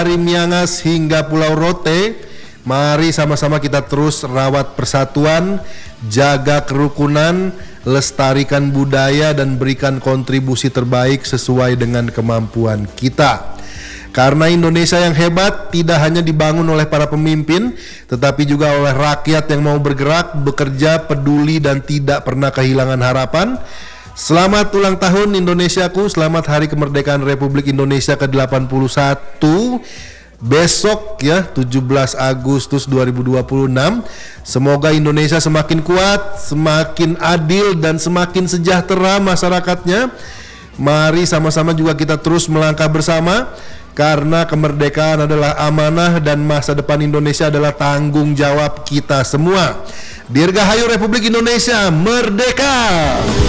Dari Miangas hingga Pulau Rote, mari sama-sama kita terus rawat persatuan, jaga kerukunan, lestarikan budaya dan berikan kontribusi terbaik sesuai dengan kemampuan kita. Karena Indonesia yang hebat tidak hanya dibangun oleh para pemimpin, tetapi juga oleh rakyat yang mau bergerak, bekerja, peduli dan tidak pernah kehilangan harapan. Selamat ulang tahun Indonesiaku, selamat Hari Kemerdekaan Republik Indonesia ke-81. Besok ya, 17 Agustus 2026. Semoga Indonesia semakin kuat, semakin adil dan semakin sejahtera masyarakatnya. Mari sama-sama juga kita terus melangkah bersama, karena kemerdekaan adalah amanah dan masa depan Indonesia adalah tanggung jawab kita semua. Dirgahayu Republik Indonesia, merdeka!